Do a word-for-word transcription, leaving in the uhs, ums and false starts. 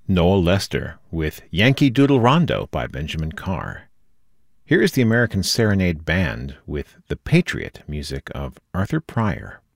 Noel Lester with Yankee Doodle Rondo by Benjamin Carr. Here is the American Serenade Band with The Patriot, music of Arthur Pryor.